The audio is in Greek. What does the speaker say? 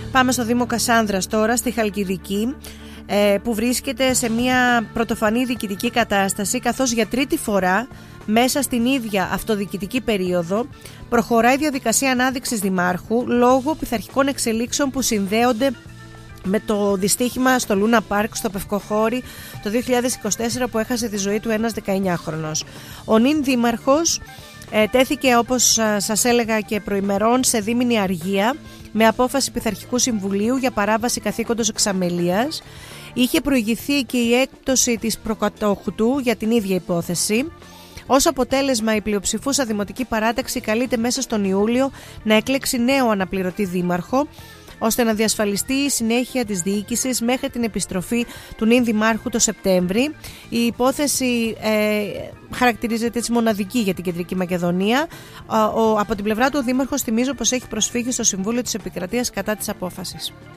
Πάμε στο Δήμο Κασάνδρας τώρα, στη Χαλκιδική, που βρίσκεται σε μια πρωτοφανή διοικητική κατάσταση, καθώς για τρίτη φορά μέσα στην ίδια αυτοδιοικητική περίοδο προχωράει η διαδικασία ανάδειξης δημάρχου λόγω πειθαρχικών εξελίξεων που συνδέονται με το δυστύχημα στο Λούνα Πάρκ στο Πευκοχώρι το 2024 που έχασε τη ζωή του ένας 19χρονος. Ο νυν δήμαρχος τέθηκε, όπως σας έλεγα και προημερών, σε δίμηνη αργία με απόφαση πειθαρχικού συμβουλίου για παράβαση καθήκοντος εξαμελίας. Είχε προηγηθεί και η έκπτωση της προκατόχου του για την ίδια υπόθεση. Ως αποτέλεσμα, η πλειοψηφούσα δημοτική παράταξη καλείται μέσα στον Ιούλιο να εκλέξει νέο αναπληρωτή δήμαρχο, ώστε να διασφαλιστεί η συνέχεια της διοίκησης μέχρι την επιστροφή του νυν δημάρχου το Σεπτέμβρη. Η υπόθεση χαρακτηρίζεται έτσι μοναδική για την Κεντρική Μακεδονία. Από την πλευρά του, ο δήμαρχος, θυμίζω πως έχει προσφύγει στο Συμβούλιο της Επικρατείας κατά της απόφασης.